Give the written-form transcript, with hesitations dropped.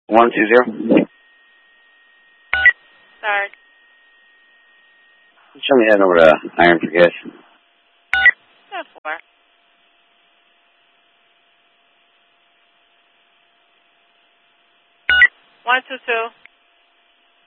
120. Start. Show me heading over to Iron for gas. 4. 122.